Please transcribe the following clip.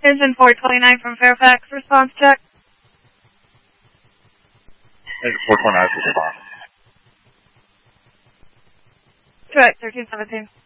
Engine 429 from Fairfax, response check. Engine 429 for response. Correct, 1317.